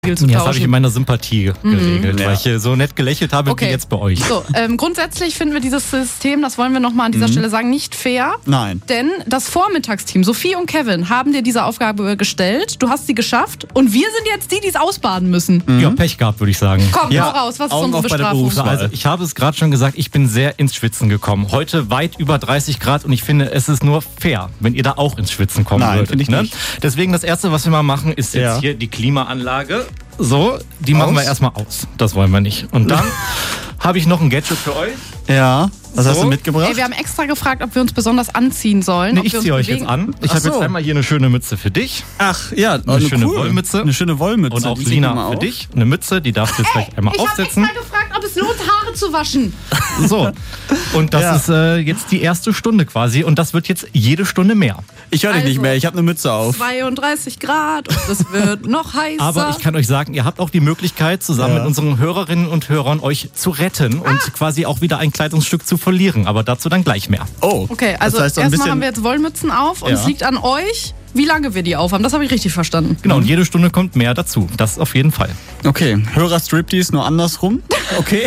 zu Das habe ich tauschen. in meiner Sympathie geregelt, weil ich so nett gelächelt habe wie jetzt bei euch. So, grundsätzlich finden wir dieses System, das wollen wir nochmal an dieser Stelle sagen, nicht fair. Nein. Denn das Vormittagsteam, Sophie und Kevin, haben dir diese Aufgabe gestellt. Du hast sie geschafft und wir sind jetzt die, die es ausbaden müssen. Ja, Pech gehabt, würde ich sagen. Komm, hau raus, was ist Augen unsere auf bei der Bestrafung? Berufswahl. Also ich habe es gerade schon gesagt, ich bin sehr ins Schwitzen gekommen. Heute weit über 30 Grad und ich finde, es ist nur fair, wenn ihr da auch ins Schwitzen kommen Nein, würdet. finde ich nicht. Deswegen das Erste, was wir mal machen, ist jetzt hier die Klimaanlage. So, die machen wir erstmal aus. Das wollen wir nicht. Und dann habe ich noch ein Gadget für euch. Ja, was hast So. du mitgebracht? Ey, wir haben extra gefragt, ob wir uns besonders anziehen sollen. Nee, ob ich wir uns ziehe euch bewegen. jetzt an. Ich Ach habe jetzt so. einmal hier eine schöne Mütze für dich. Ach, ja, Eine schöne Wollmütze. Eine schöne Wollmütze. Und auch die sieht man Lina auf. für dich. Eine Mütze, die darfst du jetzt gleich einmal Ich habe aufsetzen. extra gefragt, ob es lohnt, Haare zu waschen. So. Und das ist jetzt die erste Stunde quasi. Und das wird jetzt jede Stunde mehr. Ich höre dich nicht Also, mehr, ich habe eine Mütze auf. 32 Grad und es wird noch heißer. Aber ich kann euch sagen, ihr habt auch die Möglichkeit, zusammen mit unseren Hörerinnen und Hörern euch zu retten und quasi auch wieder ein Kleidungsstück zu verlieren. Aber dazu dann gleich mehr. Oh, Okay, also das heißt so ein erstmal bisschen, haben wir jetzt Wollmützen auf und Ja. es liegt an euch, wie lange wir die aufhaben. Das habe ich richtig verstanden. Genau, und jede Stunde kommt mehr dazu. Das auf jeden Fall. Okay, Hörer-Striptease nur andersrum. Okay.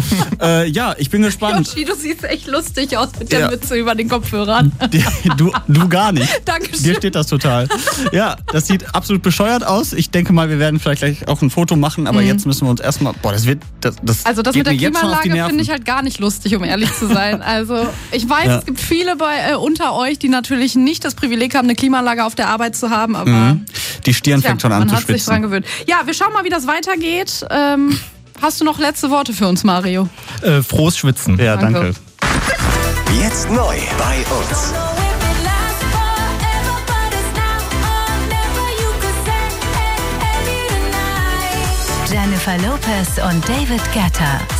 Ja, ich bin gespannt. Yoshi, du siehst echt lustig aus mit der Ja. Mütze über den Kopfhörern. Du gar nicht. Dankeschön. Dir steht das total. Ja, das sieht absolut bescheuert aus. Ich denke mal, wir werden vielleicht gleich auch ein Foto machen, aber jetzt müssen wir uns erstmal. Boah, das wird. Also das geht mit der mir jetzt schon auf die Klimaanlage Nerven. finde ich halt gar nicht lustig, um ehrlich zu sein. Also ich weiß, Ja. es gibt viele unter euch, die natürlich nicht das Privileg haben, eine Klimaanlage auf der Arbeit zu haben, aber Die Stirn fängt schon an man zu hat sich dran schwitzen. gewöhnt. Ja, wir schauen mal, wie das weitergeht. Hast du noch letzte Worte für uns, Mario? Frohes Schwitzen. Ja, Danke. danke. Jetzt neu bei uns. Jennifer Lopez und David Guetta.